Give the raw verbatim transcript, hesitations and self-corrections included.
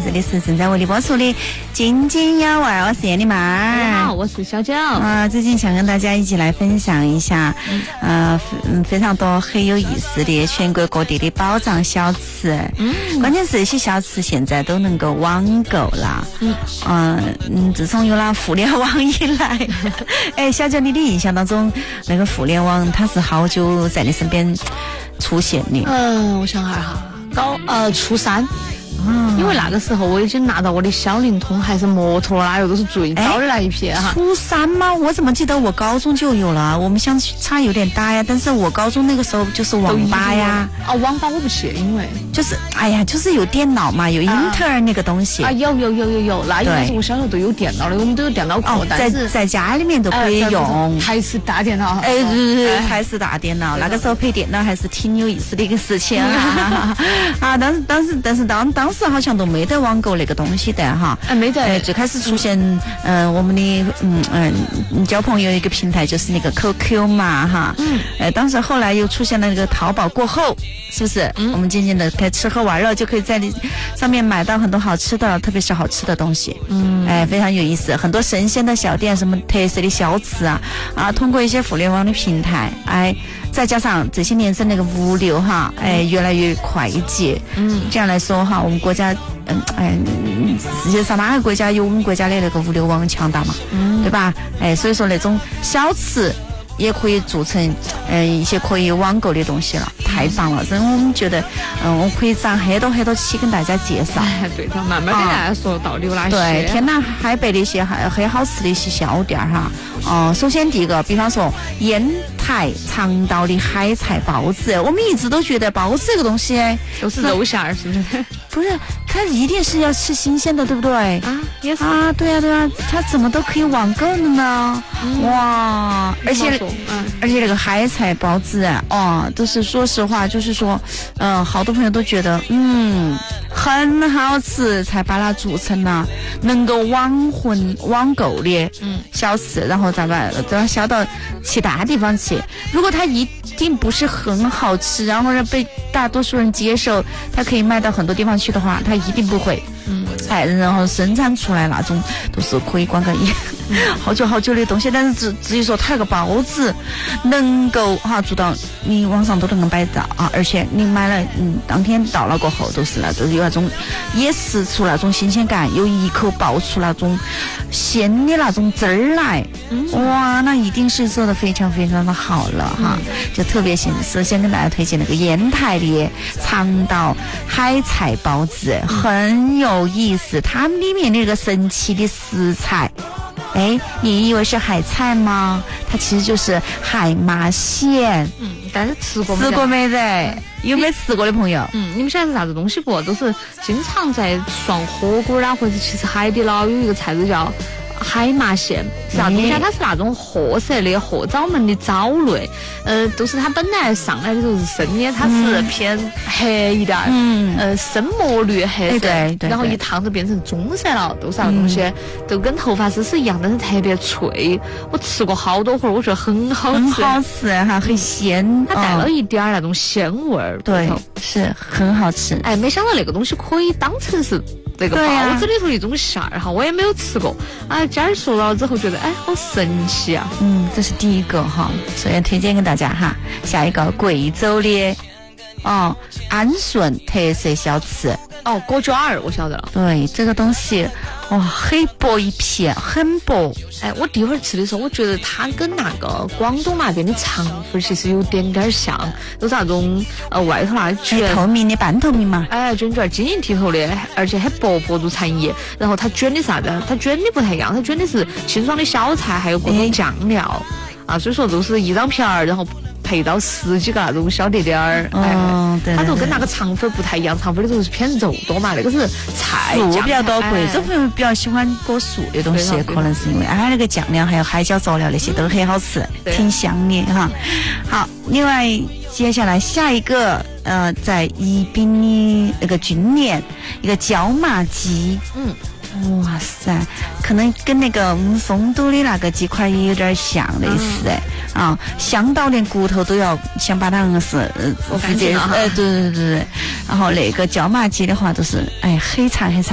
这里是正在为你播出的津津有味，我是燕妮妈。 大家好，我是小九。 啊、呃，最近想跟大家一起来分享一下，呃，嗯，非常多很有意思的全国各地的宝藏小吃。嗯，关键是这些小吃现在都能够网购了。嗯，嗯、呃、嗯，自从有了互联网以来，哎，小九，你的印象当中，那个互联网它是好久在你身边出现的？ 嗯、呃，我想下哈，高呃初三。嗯，因为那个时候我已经拿到我的小灵通还是摩托罗拉，又都是最早的那一批哈。 初三吗？我怎么记得我高中就有了？我们相差有点大呀，但是我高中那个时候就是网吧呀。 哦，网吧我不去，因为就是哎呀，就是有电脑嘛，有英特尔那个东西啊，有有有有有，那应该是我小时候都有电脑的，我们都有电脑课， 哦、 但是在在家里面都可以用台式大电脑。 哎，对对对，台式大电脑，那个时候配电脑还是挺有意思的一个事情啊啊！当时当时但是当当时好像都没得网购那个东西的哈， 哎，没得。 哎，最开始出现，嗯、呃，我们的嗯嗯交朋友一个平台就是那个 Q Q 嘛哈，嗯，哎，当时后来又出现了那个淘宝过后，是不是？嗯，我们渐渐的开吃喝玩乐就可以在上面买到很多好吃的，特别是好吃的东西，嗯，哎，非常有意思，很多神仙的小店，什么特色的小吃啊啊，通过一些互联网的平台，哎。再加上这些年是那个物流哈，哎，越来越快捷。嗯，这样来说哈，我们国家，嗯，哎，世界上哪个国家有我们国家的那个物流网强大嘛？嗯，对吧？哎，所以说那种小吃也可以做成，嗯、呃，一些可以网购的东西了，太棒了！所以我们觉得，嗯，我可以攒很多很多期跟大家介绍。 哎，对的，慢慢跟大家说到底有哪些。 对，天南海北的一些还很好吃的一些小店哈。哦、嗯，首先第一个，比方说烟台长岛的海菜包子，我们一直都觉得包子这个东西都是肉馅儿，是不是？ 不是，它一定是要吃新鲜的，对不对？ 啊，也是啊，对啊，对啊，它怎么都可以网购的呢？嗯、哇，而且，嗯，而且那个海菜包子啊，哦，都是说实话，就是说，嗯、呃，好多朋友都觉得，嗯，很好吃，才把它做成了能够网混网购的嗯小吃，然后再把再销到其他地方去。如果它一定不是很好吃，然后呢被大多数人接受，它可以卖到很多地方去的话，它一定不会。嗯，哎，然后生产出来那种都是可以光个一好久好久的东西，但是至至于说它那个包子能够哈做到你网上都能够买到啊，而且你买了嗯当天到了过后都是那都有那种也吃出那种新鲜感，有一口爆出那种鲜的那种汁儿来，嗯、哇，那一定是做的非常非常的好了哈，嗯、就特别先首先跟大家推荐那个烟台的长岛海菜包子，嗯、很有。有意思，它里面那个神奇的食材，哎，你以为是海菜吗？它其实就是海马线。 嗯，但是吃过没？ 吃过没得？嗯、有没有吃过的朋友？ 嗯，你们晓得是啥子东西不？都是经常在涮火锅啦，或者去吃海底捞，有一个菜就叫海马线，是啥东西啊？它是那种褐色的褐枣门的藻类，呃，都是它本来上来的时候是生的，它是偏黑一点，嗯，呃，深墨绿黑色， 对对， 然后一烫就变成棕色了，都是那东西，嗯、都跟头发丝是一样，但是特别脆。我吃过好多回，我觉得很好吃， 很好吃哈，很鲜， 它带了一点那种鲜味儿， 对，是很好吃。 哎，没想到那个东西可以当成是这个包子里头一种馅儿哈，我也没有吃过啊。今儿说了之后觉得哎好神奇啊。 嗯，这是第一个哈，首先推荐给大家哈。下一个贵州的哦安顺特色小吃哦果卷儿，我晓得了。 对，这个东西哇很薄一片，很薄。 哎，我第一会儿吃的时候，我觉得它跟那个广东那边的肠粉其实有点点像，都是那种呃外头那卷、 哎、透明的半透明嘛， 哎卷卷晶莹剔透的，而且很薄薄如蝉翼。然后它卷的啥子？它卷的不太一样，它卷的是清爽的小菜，还有各种酱料、哎、啊，所以说都是一张片儿，然后配到十几个那种小碟碟儿， 嗯，对， 它就跟那个肠粉不太一样，肠粉的时候是偏肉多嘛，那个是菜素比较多，贵州朋友比较喜欢果素的东西，可能是因为哎那个酱料还有海椒佐料那些都很好吃，挺香的哈。好，另外接下来下一个呃，在宜宾的那个军连一个椒麻鸡，嗯。哇塞，可能跟那个丰都的那个鸡块也有点像类似哎、嗯、啊，香到连骨头都要想把它是呃直接呃对对对对，然后那个椒麻鸡的话都是哎很长很长。